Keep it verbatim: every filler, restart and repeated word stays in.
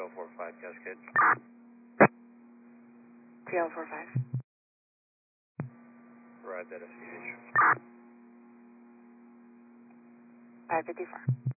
zero four five Cascade. zero four five. Right at F C H. five fifty-four.